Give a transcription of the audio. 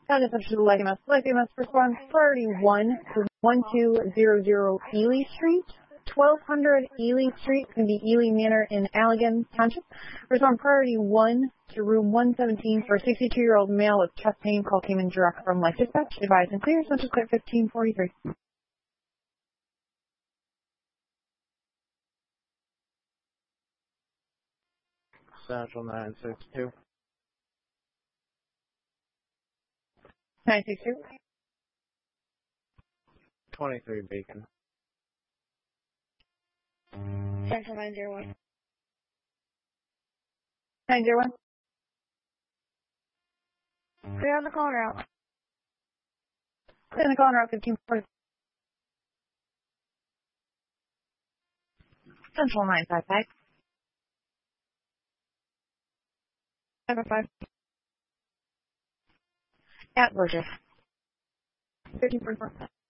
County Central to Lycoming, respond priority 1 to 1200 Ely Street. 1200 Ely Street can be Ely Manor in Allegan Township. Respond priority 1 to room 117 for a 62-year-old male with chest pain. Call came in direct from Life Dispatch. Advise and clear. Central Clear 1543. Central 962. 962. 23 Beacon. Central 901. 901. Clear on the call route. Clear on the call route 1540. Central 955. 555. At Burgess. 1544.